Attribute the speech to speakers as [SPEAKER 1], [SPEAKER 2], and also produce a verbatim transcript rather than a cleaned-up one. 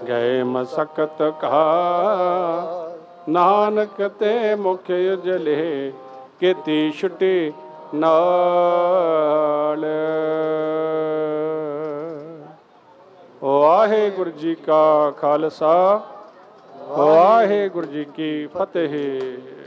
[SPEAKER 1] ਗਏ ਮਸਕਤ ਕਾ ਨਾਨਕ ਤੇ ਮੁਖ ਉਜਲੇ ਕੀਤੀ ਛੁਟੀ ਨਾਲ। ਵਾਹਿਗੁਰੂ ਜੀ ਕਾ ਖਾਲਸਾ ਵਾਹਿਗੁਰੂ ਜੀ ਕੀ ਫਤਿਹ।